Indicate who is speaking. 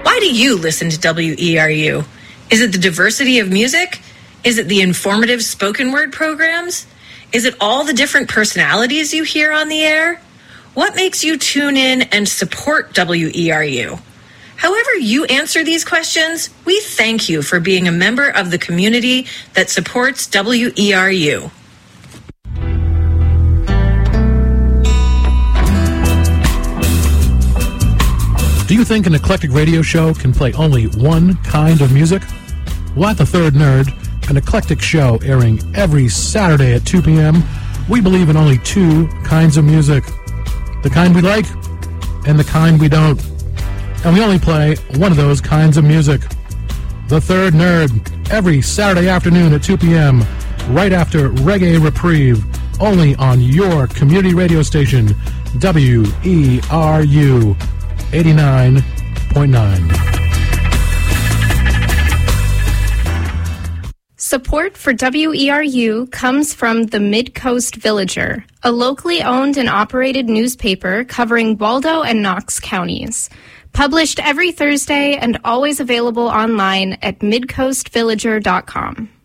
Speaker 1: Why do you listen to WERU? Is it the diversity of music? Is it the informative spoken word programs? Is it all the different personalities you hear on the air? What makes you tune in and support WERU? However you answer these questions, we thank you for being a member of the community that supports WERU.
Speaker 2: Do you think an eclectic radio show can play only one kind of music? Well, at The Third Nerd, an eclectic show airing every Saturday at 2 p.m., we believe in only two kinds of music. The kind we like and the kind we don't. And we only play one of those kinds of music. The Third Nerd, every Saturday afternoon at 2 p.m., right after Reggae Reprieve, only on your community radio station, WERU 89.9.
Speaker 3: Support for WERU comes from the Mid-Coast Villager, a locally owned and operated newspaper covering Waldo and Knox counties. Published every Thursday and always available online at midcoastvillager.com.